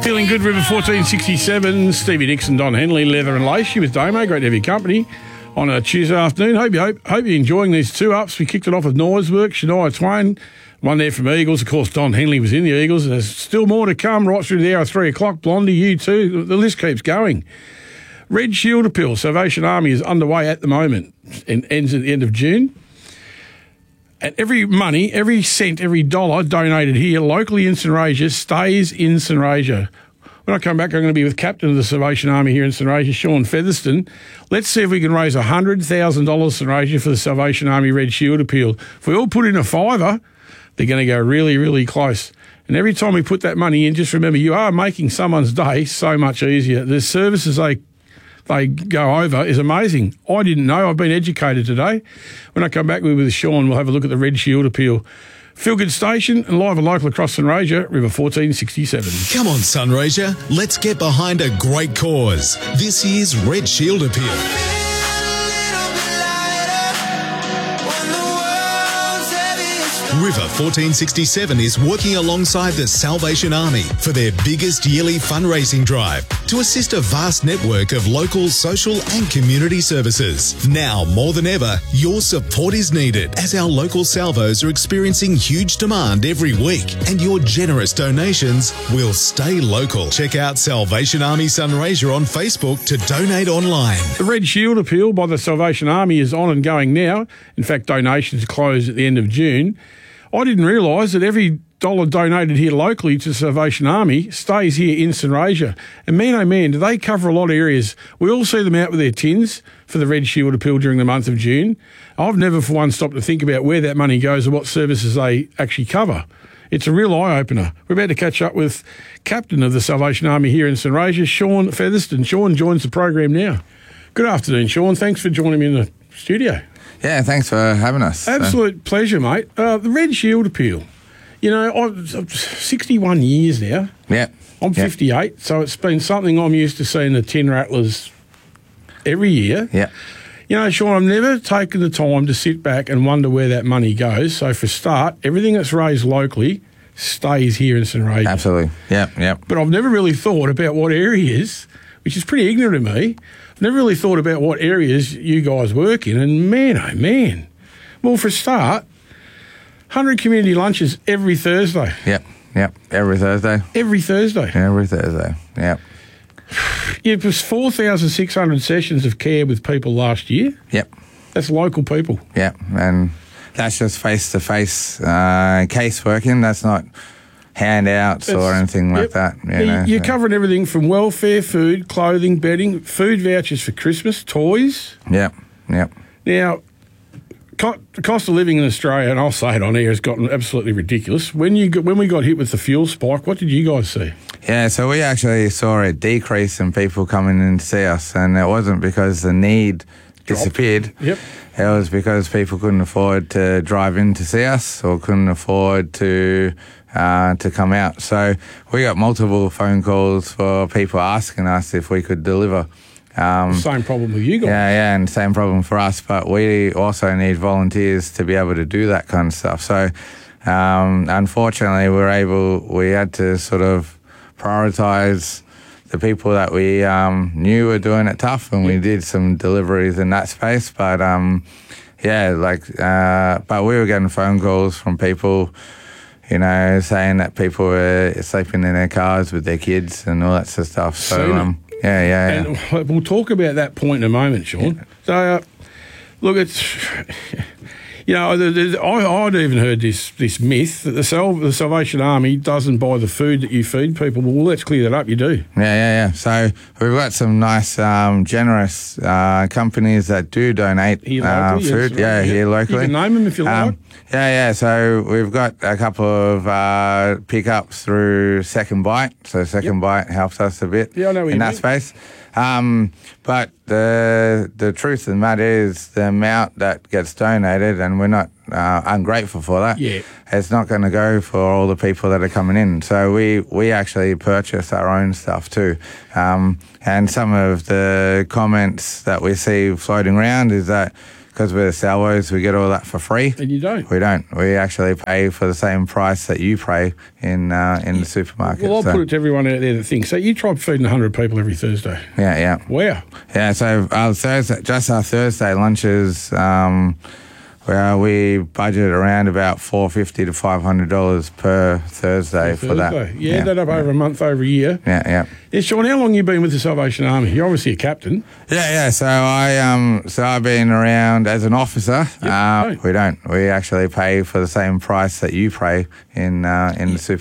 Feeling good, River 1467. Stevie Dixon, Don Henley, Leather and Lace. You with Damo. Great to have your company on a Tuesday afternoon. Hope you're enjoying these two ups. We kicked it off with Norrisburg, Shania Twain. One there from Eagles. Of course, Don Henley was in the Eagles. There's still more to come right through the hour, 3 o'clock. Blondie, U2. The list keeps going. Red Shield Appeal. Salvation Army is underway at the moment and ends at the end of June. And every money, every cent, every dollar donated here locally in St Rasia stays in St Rasia. When I come back, I'm going to be with Captain of the Salvation Army here in St Rasia, Sean Featherston. Let's see if we can raise $100,000 St Rasia for the Salvation Army Red Shield Appeal. If we all put in a $5, they're going to go really, really close. And every time we put that money in, just remember, you are making someone's day so much easier. The services they go over is amazing. I didn't know. I've been educated today. When I come back with Sean, we'll have a look at the Red Shield Appeal. Feel Good Station and live and local across Sunraysia, River 1467. Come on, Sunraysia. Let's get behind a great cause. This year's Red Shield Appeal. River 1467 is working alongside the Salvation Army for their biggest yearly fundraising drive to assist a vast network of local social and community services. Now, more than ever, your support is needed as our local salvos are experiencing huge demand every week, and your generous donations will stay local. Check out Salvation Army Sunraysia on Facebook to donate online. The Red Shield Appeal by the Salvation Army is on and going now. In fact, donations close at the end of June. I didn't realise that every dollar donated here locally to the Salvation Army stays here in St Rasia. And man, oh man, do they cover a lot of areas. We all see them out with their tins for the Red Shield Appeal during the month of June. I've never for one stopped to think about where that money goes and what services they actually cover. It's a real eye-opener. We're about to catch up with Captain of the Salvation Army here in St Rasia, Sean Featherston. Sean joins the program now. Good afternoon, Sean. Thanks for joining me in the studio. Yeah, thanks for having us. Absolute pleasure, mate. The Red Shield Appeal. You know, I'm 61 years now. Yeah. I'm 58, so it's been something I'm used to seeing the tin rattlers every year. Yeah. You know, Sean, I've never taken the time to sit back and wonder where that money goes. So for a start, everything that's raised locally stays here in St Rasia. Absolutely. Yeah, yeah. But I've never really thought about what areas, which is pretty ignorant of me. I've never really thought about what areas you guys work in, and man, oh man. Well, for a start, 100 community lunches every Thursday. Yep, yep, every Thursday. Every Thursday. Every Thursday, yep. It was 4,600 sessions of care with people last year. Yep. That's local people. Yep, and that's just face-to-face case working. That's not handouts or anything like that. You're covering everything from welfare, food, clothing, bedding, food vouchers for Christmas, toys. Yep, yep. Now, the cost of living in Australia, and I'll say it on air, has gotten absolutely ridiculous. When we got hit with the fuel spike, what did you guys see? Yeah, so we actually saw a decrease in people coming in to see us, and it wasn't because the need disappeared. Yep. It was because people couldn't afford to drive in to see us or couldn't afford to come out. So we got multiple phone calls for people asking us if we could deliver. Same problem with you guys. Yeah, and same problem for us, but we also need volunteers to be able to do that kind of stuff. So unfortunately, we had to sort of prioritise the people that we knew were doing it tough, and we did some deliveries in that space. But but we were getting phone calls from people, you know, saying that people were sleeping in their cars with their kids and all that sort of stuff. So yeah. And we'll talk about that point in a moment, Sean. Yeah. So, look, it's, you know, I'd even heard this myth that the Salvation Army doesn't buy the food that you feed people. Well, let's clear that up. You do. Yeah. So we've got some nice, generous companies that do donate food. Yes, here locally. You can name them if you like. Yeah. So we've got a couple of pickups through Second Bite. So Second Bite helps us a bit in that space. But the truth of the matter is the amount that gets donated, and we're not ungrateful for that. Yeah. It's not going to go for all the people that are coming in. So we actually purchase our own stuff too. And some of the comments that we see floating around is that because we're the salvos, we get all that for free. And you don't. We don't. We actually pay for the same price that you pay in the supermarket. Well, I'll put it to everyone out there that thinks. So you try feeding 100 people every Thursday. Yeah. Wow. Yeah, so our Thursday lunches, well, we budget around about $450 to $500 per Thursday for that. Yeah, that up over a month, over a year. Yeah. Yeah, Sean, how long have you been with the Salvation Army? You're obviously a captain. Yeah. So I've been around as an officer. Yep, we don't. We actually pay for the same price that you pay in the supermarket.